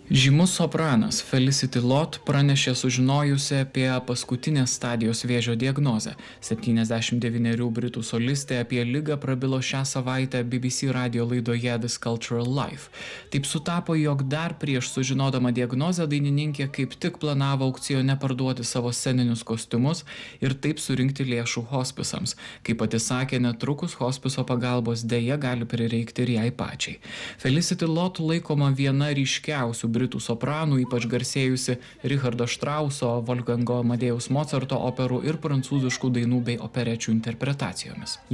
Žymus sopranas Felicity Lott pranešė sužinojusi apie paskutinės stadijos vėžio diagnozę. 79 britų solistė apie ligą prabilo šią savaitę BBC radijo laidoje This Cultural Life. Taip sutapo, jog dar prieš sužinodama diagnozę dainininkė kaip tik planavo aukcione parduoti savo sceninius kostiumus ir taip surinkti lėšų hospisams. Kaip pati sakė, netrukus hospiso pagalbos dėja gali prireikti ir jai pačiai. Felicity Lott laikoma viena ryškiausių britų sopranų, ypač garsėjusi Richardo Štrauso, Wolfgango Amadėjaus Mocarto operų ir prancūziškų dainų bei operečių interpretacijomis.